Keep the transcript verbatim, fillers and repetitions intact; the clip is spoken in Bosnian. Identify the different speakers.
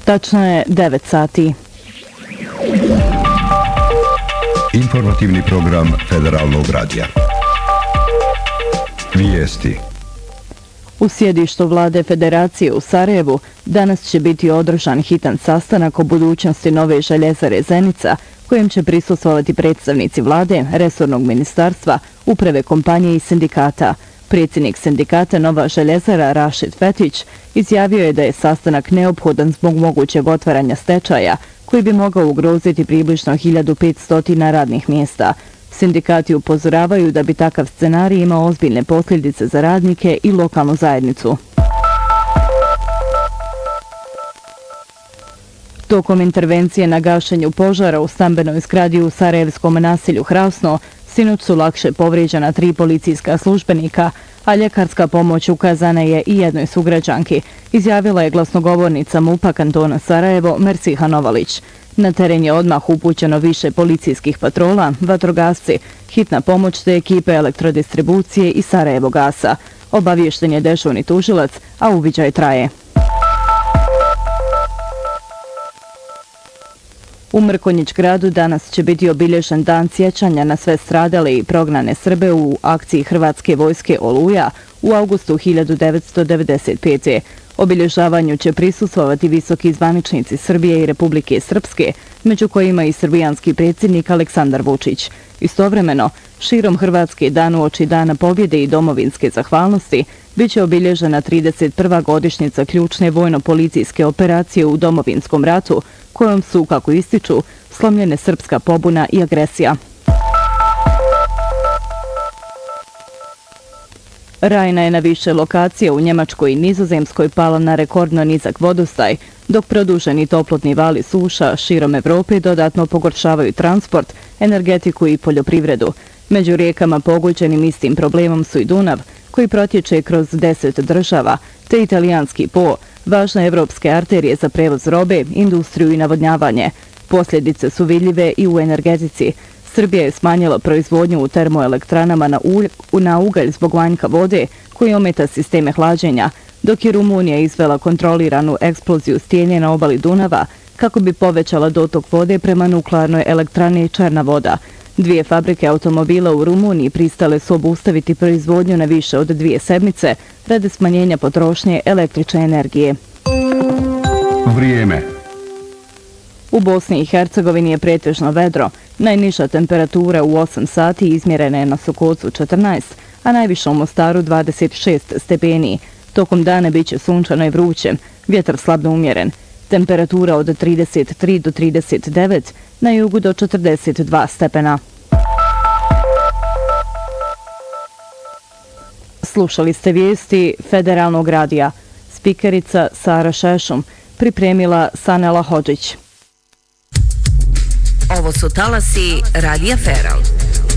Speaker 1: Tačno je devet sati.
Speaker 2: Informativni program Federalnog radija. Vijesti.
Speaker 1: U sjedištu vlade Federacije u Sarajevu danas će biti održan hitan sastanak o budućnosti nove željezare Zenica, kojem će prisustvovati predstavnici vlade, resornog ministarstva, uprave kompanije i sindikata. Predsjednik sindikata Nova željezara Rašid Fetić izjavio je da je sastanak neophodan zbog mogućeg otvaranja stečaja, koji bi mogao ugroziti približno hiljadu petsto radnih mjesta. Sindikati upozoravaju da bi takav scenarij imao ozbiljne posljedice za radnike i lokalnu zajednicu. Tokom intervencije na gašenju požara u stambenoj zgradi u sarajevskom naselju Hrasno, sinoć su lakše povrijeđena tri policijska službenika, a ljekarska pomoć ukazana je i jednoj sugrađanki, izjavila je glasnogovornica MUP-a kantona Sarajevo Mersiha Novalić. Na teren je odmah upućeno više policijskih patrola, vatrogasci, hitna pomoć te ekipe elektrodistribucije i Sarajevo gasa. Obaviješten je dežurni tužilac, a uviđaj traje. U Mrkonjić gradu danas će biti obilježen dan sjećanja na sve stradale i prognane Srbe u akciji Hrvatske vojske Oluja u avgustu hiljadu devetsto devedeset pete. Obilježavanju će prisustvovati visoki zvaničnici Srbije i Republike Srpske, među kojima i srbijanski predsjednik Aleksandar Vučić. Istovremeno, širom Hrvatske dan uoči Dana pobjede i domovinske zahvalnosti bit će obilježena trideset prva godišnjica ključne vojno-policijske operacije u Domovinskom ratu, kojom su, kako ističu, slomljene srpska pobuna i agresija. Rajna je na više lokacija u Njemačkoj i Nizozemskoj pala na rekordno nizak vodostaj, dok produženi toplotni vali suša širom Evrope dodatno pogoršavaju transport, energetiku i poljoprivredu. Među rijekama pogođenim istim problemom su i Dunav, koji protječe kroz deset država, te italijanski Po, važne evropske arterije za prevoz robe, industriju i navodnjavanje. Posljedice su vidljive i u energetici. Srbija je smanjila proizvodnju u termoelektranama na, ulj, na ugalj zbog manjka vode, koji ometa sisteme hlađenja, dok je Rumunija izvela kontroliranu eksploziju stjenje na obali Dunava kako bi povećala dotok vode prema nuklearnoj elektrani Černa voda. Dvije fabrike automobila u Rumuniji pristale su obustaviti proizvodnju na više od dvije sedmice radi smanjenja potrošnje električne energije.
Speaker 2: Vrijeme.
Speaker 1: U Bosni i Hercegovini je pretežno vedro. Najniža temperatura u osam sati izmjerena je na Sokocu četrnaest, a najviša u Mostaru dvadeset šest stepeni. Tokom dana bit će sunčano i vruće, vjetar slabno umjeren. Temperatura od trideset tri do trideset devet, na jugu do četrdeset dva stepena. Slušali ste vijesti Federalnog radija. Spikerica Sara Šešum, pripremila Sanela Hodžić.
Speaker 3: Ovo su talasi Radija Feral.